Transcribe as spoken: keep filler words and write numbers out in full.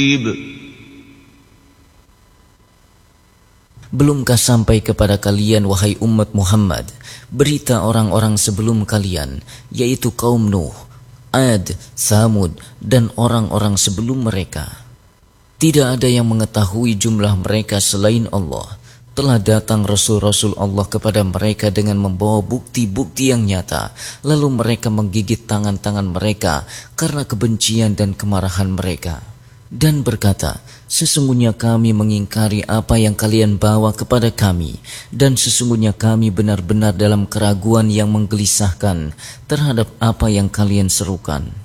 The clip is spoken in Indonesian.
Belumkah sampai kepada kalian, wahai umat Muhammad, berita orang-orang sebelum kalian, yaitu kaum Nuh, Ad, Samud, dan orang-orang sebelum mereka. Tidak ada yang mengetahui jumlah mereka selain Allah. Telah datang Rasul-Rasul Allah kepada mereka dengan membawa bukti-bukti yang nyata. Lalu mereka menggigit tangan-tangan mereka karena kebencian dan kemarahan mereka. Dan berkata, sesungguhnya kami mengingkari apa yang kalian bawa kepada kami. Dan sesungguhnya kami benar-benar dalam keraguan yang menggelisahkan terhadap apa yang kalian serukan.